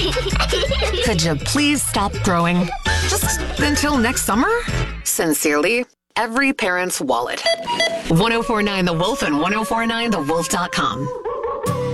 Could you please stop growing? Just until next summer? Sincerely, every parent's wallet. 1049 The Wolf and 1049thewolf.com.